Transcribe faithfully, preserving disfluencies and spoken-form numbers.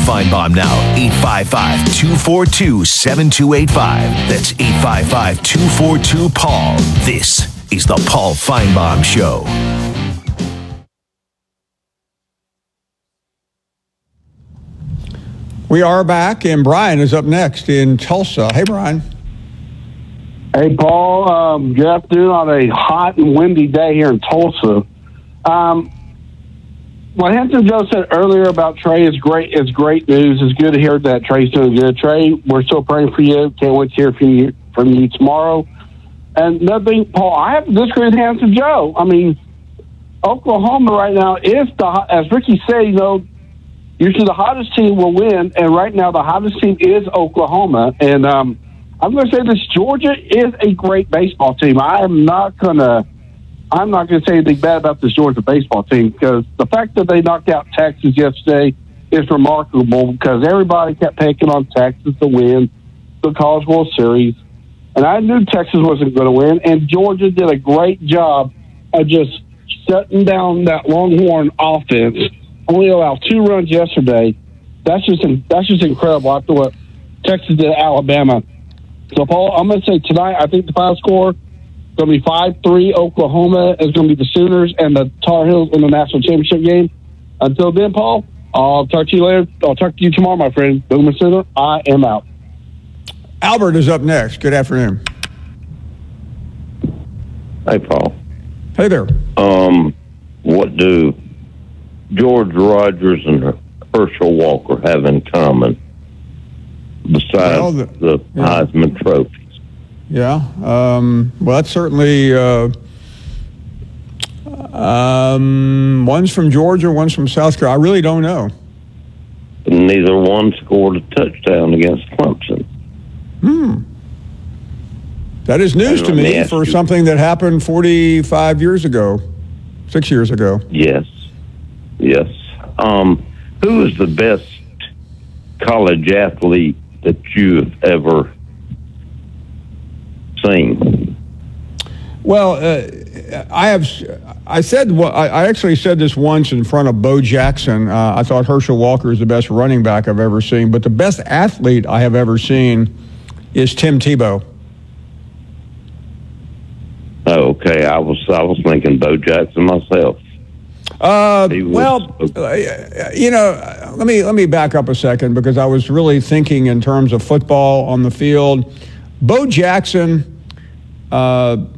Feinbaum now. eight five five, two four two, seven two eight five. That's eight five five, two four two, Paul. This is the Paul Feinbaum Show. We are back, and Brian is up next in Tulsa. Hey, Brian. Hey, Paul. Um, good afternoon on a hot and windy day here in Tulsa. Um, what Hampton Joe said earlier about Trey is great. Is great news. It's good to hear that Trey's doing good. Trey, we're still praying for you. Can't wait to hear from you from you tomorrow. And another thing, Paul, I have to disagree with Hampton Joe. I mean, Oklahoma right now is the, as Ricky said, you know, usually the hottest team will win, and right now the hottest team is Oklahoma. And um, I'm going to say this: Georgia is a great baseball team. I am not going to, I'm not going to say anything bad about this Georgia baseball team, because the fact that they knocked out Texas yesterday is remarkable, because everybody kept picking on Texas to win the College World Series, and I knew Texas wasn't going to win. And Georgia did a great job of just shutting down that Longhorn offense. Only allowed two runs yesterday. That's just that's just incredible after what Texas did at Alabama. So, Paul, I'm going to say tonight, I think the final score is going to be five three Oklahoma. Is going to be the Sooners and the Tar Heels in the national championship game. Until then, Paul, I'll talk to you later. I'll talk to you tomorrow, my friend. Boomer Sooner, I am out. Albert is up next. Good afternoon. Hey, Paul. Hey there. Um, what do George Rogers and Herschel Walker have in common besides well, the, the yeah. Heisman trophies? Yeah. Um, well, that's certainly uh, um, one's from Georgia, one's from South Carolina. I really don't know. Neither one scored a touchdown against Clemson. Hmm. That is news to me for something that happened forty-five years ago, six years ago. Yes. Yes. Um, who is the best college athlete that you've ever seen? Well, uh, I have. I said. Well, I, I actually said this once in front of Bo Jackson. Uh, I thought Herschel Walker is the best running back I've ever seen, but the best athlete I have ever seen is Tim Tebow. Oh, okay. I was I was thinking Bo Jackson myself. Uh, well, uh, you know, let me let me back up a second, because I was really thinking in terms of football on the field. Bo Jackson uh,